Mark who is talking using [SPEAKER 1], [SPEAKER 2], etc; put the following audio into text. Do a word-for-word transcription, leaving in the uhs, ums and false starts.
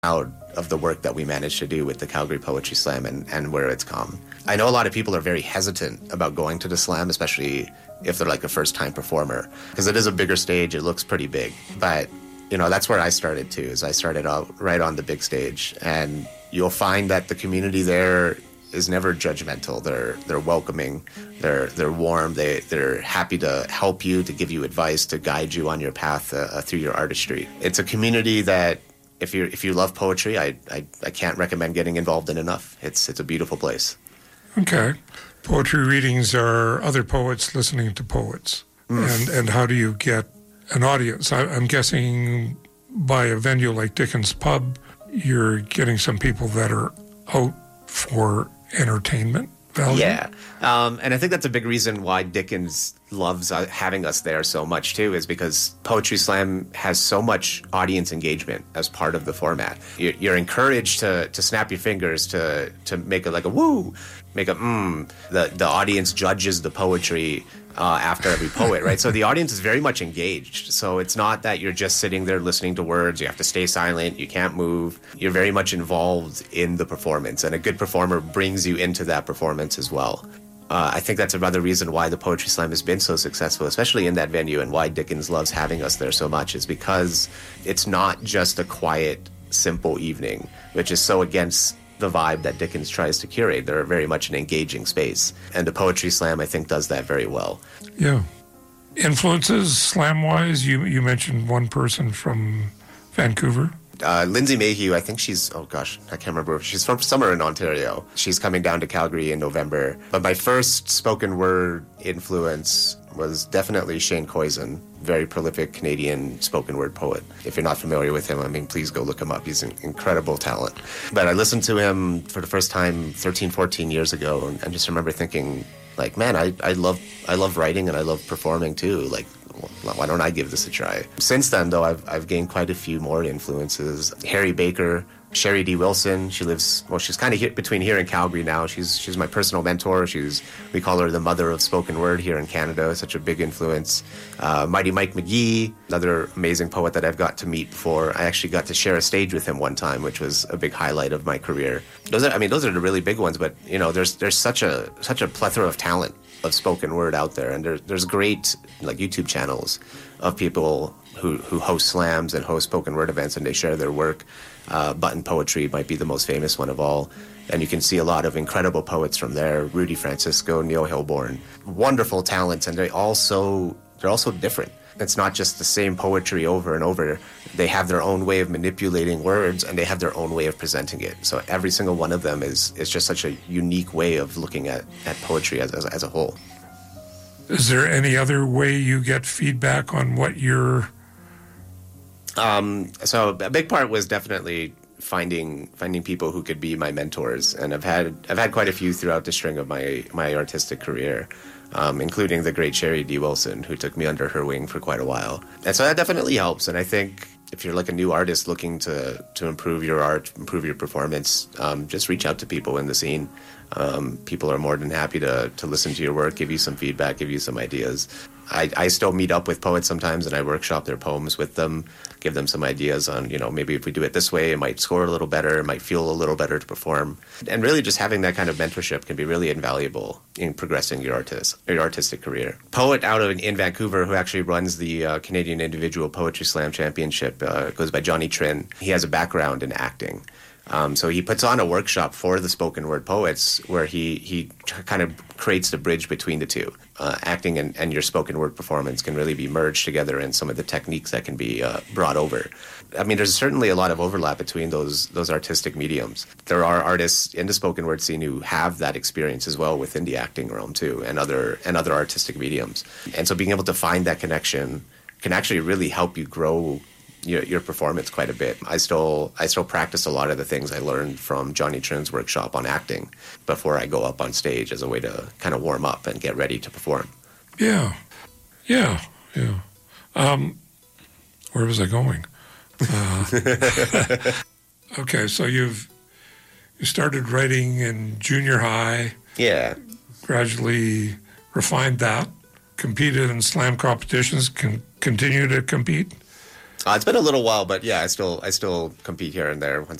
[SPEAKER 1] proud of the work that we managed to do with the Calgary Poetry Slam and, and where it's come. I know a lot of people are very hesitant about going to the slam, especially if they're like a first-time performer, because it is a bigger stage. It looks pretty big. But, you know, that's where I started too, is I started out right on the big stage. And you'll find that the community there is never judgmental. They're they're welcoming. They're they're warm. They they're happy to help you, to give you advice, to guide you on your path uh, through your artistry. It's a community that if you if you love poetry, I, I I can't recommend getting involved in enough. It's it's a beautiful place.
[SPEAKER 2] Okay, poetry readings are other poets listening to poets, mm. and and how do you get an audience? I, I'm guessing by a venue like Dickens Pub, you're getting some people that are out for entertainment value.
[SPEAKER 1] Yeah, um, and I think that's a big reason why Dickens loves uh, having us there so much too, is because Poetry Slam has so much audience engagement as part of the format. You're, you're encouraged to to snap your fingers, to to make a like a woo, make a mmm. The the audience judges the poetry uh, after every poet, right? So the audience is very much engaged. So it's not that you're just sitting there listening to words. You have to stay silent. You can't move. You're very much involved in the performance, and a good performer brings you into that performance as well. Uh, I think that's another reason why the Poetry Slam has been so successful, especially in that venue, and why Dickens loves having us there so much, is because it's not just a quiet, simple evening, which is so against the vibe that Dickens tries to curate. They're very much an engaging space, and the Poetry Slam, I think, does that very well.
[SPEAKER 2] Yeah. Influences, slam-wise, you you mentioned one person from Vancouver.
[SPEAKER 1] Uh, Lindsay Mayhew, I think she's, oh gosh, I can't remember. She's from somewhere in Ontario. She's coming down to Calgary in November. But my first spoken word influence was definitely Shane Koizen, very prolific Canadian spoken word poet. If you're not familiar with him, I mean, please go look him up. He's an incredible talent. But I listened to him for the first time thirteen, fourteen years ago, and I just remember thinking, like, man, I, I love I love writing and I love performing too. Like, why don't I give this a try? Since then, though, I've I've gained quite a few more influences. Harry Baker, Sherry D. Wilson. She lives, well, she's kind of here, between here and Calgary now. She's she's my personal mentor. She's, we call her the mother of spoken word here in Canada. Such a big influence. Uh, Mighty Mike McGee, another amazing poet that I've got to meet before. I actually got to share a stage with him one time, which was a big highlight of my career. Those are, I mean, those are the really big ones. But you know, there's there's such a such a plethora of talent of spoken word out there, and there's there's great like YouTube channels of people who who host slams and host spoken word events, and they share their work. Uh, Button Poetry might be the most famous one of all, and you can see a lot of incredible poets from there. Rudy Francisco, Neil Hilborn, wonderful talents, and they also they're also different. It's not just the same poetry over and over. They have their own way of manipulating words, and they have their own way of presenting it. So every single one of them is is just such a unique way of looking at, at poetry as, as as a whole.
[SPEAKER 2] Is there any other way you get feedback on what you're...
[SPEAKER 1] Um, so a big part was definitely finding finding people who could be my mentors, and I've had I've had quite a few throughout the string of my my artistic career, um, including the great Sherry D. Wilson, who took me under her wing for quite a while, and so that definitely helps. And I think if you're like a new artist looking to to improve your art, improve your performance, um, just reach out to people in the scene. Um, people are more than happy to to listen to your work, give you some feedback, give you some ideas. I, I still meet up with poets sometimes, and I workshop their poems with them, give them some ideas on, you know, maybe if we do it this way, it might score a little better, it might feel a little better to perform. And really just having that kind of mentorship can be really invaluable in progressing your artist, your artistic career. Poet out of in Vancouver who actually runs the uh, Canadian Individual Poetry Slam Championship uh, goes by Johnny Trin. He has a background in acting. Um, so he puts on a workshop for the spoken word poets where he, he kind of creates the bridge between the two. Uh, acting and, and your spoken word performance can really be merged together in some of the techniques that can be uh, brought over. I mean, there's certainly a lot of overlap between those those artistic mediums. There are artists in the spoken word scene who have that experience as well within the acting realm too, and other and other artistic mediums. And so being able to find that connection can actually really help you grow Your, your performance quite a bit. I still I still practice a lot of the things I learned from Johnny Trin's workshop on acting before I go up on stage as a way to kind of warm up and get ready to perform.
[SPEAKER 2] Yeah, yeah, yeah. Um, where was I going? Uh, okay, so you've you started writing in junior high.
[SPEAKER 1] Yeah.
[SPEAKER 2] Gradually refined that. Competed in slam competitions. Can continue to compete.
[SPEAKER 1] Uh, it's been a little while, but yeah, I still I still compete here and there once